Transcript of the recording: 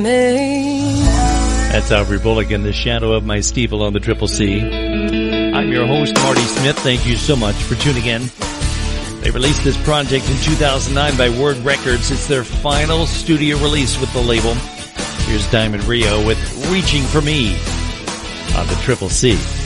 That's Aubrey Bullock in The Shadow of My Steeple on the Triple C. I'm your host, Marty Smith. Thank you so much for tuning in. They released this project in 2009 by Word Records. It's their final studio release with the label. Here's Diamond Rio with Reaching for Me on the Triple C.